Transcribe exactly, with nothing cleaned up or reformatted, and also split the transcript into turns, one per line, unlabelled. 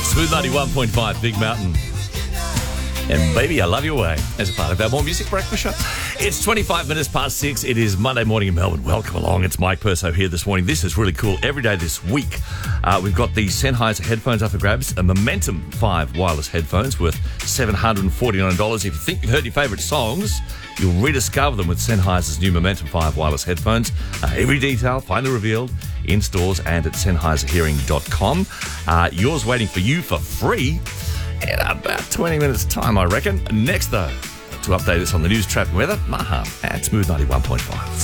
Smooth ninety-one point five, Big Mountain. And baby, I love your way as a part of our More Music Breakfast show. It's twenty-five minutes past six. It is Monday morning in Melbourne. Welcome along. It's Mike Perso here this morning. This is really cool. Every day this week, uh, we've got the Sennheiser headphones up for grabs. A Momentum five wireless headphones worth seven hundred forty-nine dollars. If you think you've heard your favourite songs, you'll rediscover them with Sennheiser's new Momentum five wireless headphones. Uh, every detail finally revealed in stores and at Sennheiser Hearing dot com. Uh, yours waiting for you for free in about twenty minutes' time, I reckon. Next, though, to update us on the news, traffic, weather, Maha at Smooth ninety-one point five.